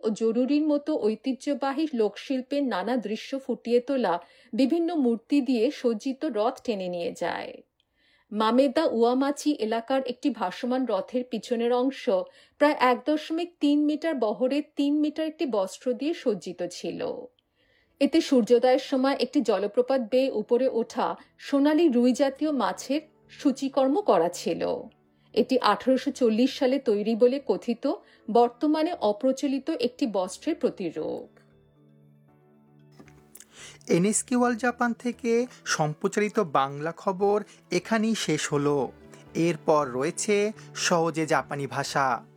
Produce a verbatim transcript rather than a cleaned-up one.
ও জরুরির মতো ঐতিহ্যবাহী লোকশিল্পের নানা দৃশ্য ফুটিয়ে তোলা বিভিন্ন মূর্তি দিয়ে সজ্জিত রথ টেনে নিয়ে যায়। মামেদা উয়ামাচি এলাকার একটি ভাসমান রথের পিছনের অংশ প্রায় এক দশমিক তিন মিটার বহরের তিন মিটার একটি বস্ত্র দিয়ে সজ্জিত ছিল। এতে সূর্যোদয়ের সময় একটি জলপ্রপাত বেয়ে উপরে ওঠা সোনালী রুই জাতীয় মাছের সূচিকর্ম করা ছিল। এটি আঠারোশো চল্লিশ সালে তৈরি বলে কথিত, বর্তমানে অপ্রচলিত একটি বস্ত্রের প্রতিরূপ। এনএসকে ওয়ার্ল্ড জাপান থেকে সম্প্রচারিত বাংলা খবর এখানেই শেষ হলো। এরপর রয়েছে সহজে জাপানি ভাষা।